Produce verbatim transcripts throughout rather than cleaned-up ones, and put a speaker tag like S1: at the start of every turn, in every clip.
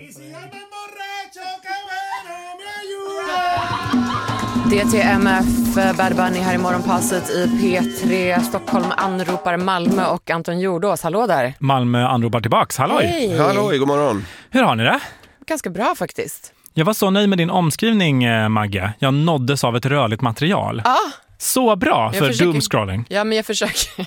S1: D T M F, Bad Bunny här i morgonpasset i P tre. Stockholm anropar Malmö och Anton Jordås. Hallå där.
S2: Malmö anropar tillbaks. Halloj.
S1: Hej.
S3: Halloj, god morgon.
S2: Hur har ni det?
S1: Ganska bra faktiskt.
S2: Jag var så nöjd med din omskrivning, Magge. Jag nåddes av ett rörligt material.
S1: Ja.
S2: Så bra för
S1: försöker...
S2: doomscrolling.
S1: Ja, men jag försöker,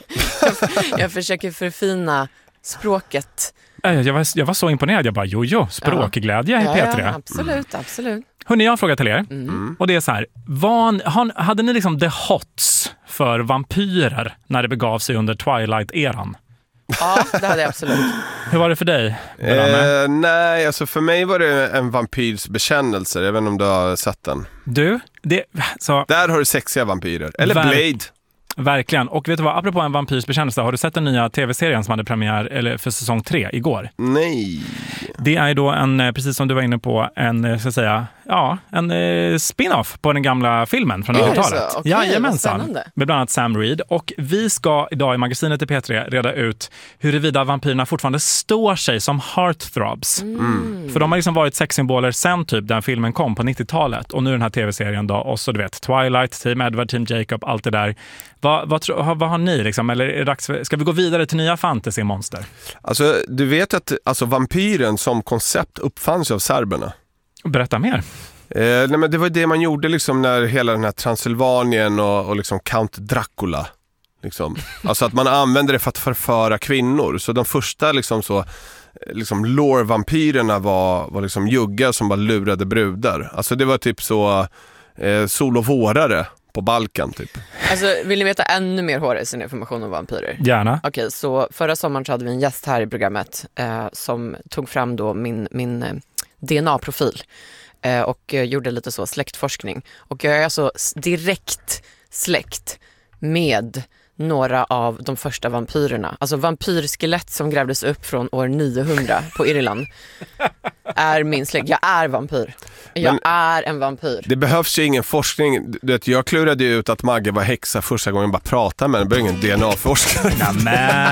S1: jag försöker förfina språket.
S2: Jag var, jag var så imponerad. Jag bara, jo, jo, språkglädje i
S1: ja,
S2: P tre.
S1: Ja, absolut, absolut.
S2: Hörrni, jag har en fråga till er.
S1: Mm.
S2: Och det är så här, vad, hade ni liksom the hots för vampyrer när det begav sig under Twilight-eran?
S1: Ja, det hade jag absolut.
S2: Hur var det för dig?
S3: Eh, nej, alltså för mig var det en vampyrs bekännelse. Jag vet inte om du har sett den.
S2: Du, det... Så,
S3: där har du sexiga vampyrer. Eller
S2: Ver-
S3: Blade.
S2: Verkligen. Och vet du vad, apropå en vampyrs bekännelse, har du sett den nya tv-serien som hade premiär eller för säsong tre igår?
S3: Nej.
S2: Det är ju då en, precis som du var inne på, en, så att säga, ja, en eh, spin-off på den gamla filmen från nittiotalet.
S1: Okay,
S2: jajamensan. Med bland annat Sam Reed. Och vi ska idag i magasinet i P tre reda ut huruvida vampyrerna fortfarande står sig som heartthrobs.
S1: Mm.
S2: För de har liksom varit sexsymboler sen typ den filmen kom på nittiotalet. Och nu den här tv-serien då, och så du vet, Twilight, Team Edward, Team Jacob, allt det där. Vad, vad, vad har ni liksom? Eller är det dags för, ska vi gå vidare till nya fantasy-monster?
S3: Alltså, du vet att alltså, vampyren som koncept uppfanns av serberna.
S2: Berätta mer.
S3: Eh, nej, men det var det man gjorde liksom när hela den här Transylvanien och, och liksom Count Dracula liksom. Alltså att man använde det för att förföra kvinnor. Så de första liksom så liksom lore-vampyrerna var, var liksom juggar som bara lurade brudar. Alltså det var typ så eh, sol- och vårare på Balkan typ.
S1: Alltså, vill ni veta ännu mer hårreseinformation om vampyrer?
S2: Gärna.
S1: Okej, okay, så förra sommaren så hade vi en gäst här i programmet eh, som tog fram då min, min eh, D N A-profil eh, och eh, gjorde lite så släktforskning. Och jag är alltså direkt släkt med några av de första vampyrerna. Alltså vampyrskelett som grävdes upp från år niohundra på Irland är min släkt. Jag är vampyr. Jag Men är en vampyr.
S3: Det behövs ju ingen forskning. Du vet, jag klurade ut att Magge var häxa första gången jag bara pratade med henne. Det behöver ingen D N A-forskning.
S2: Nämen.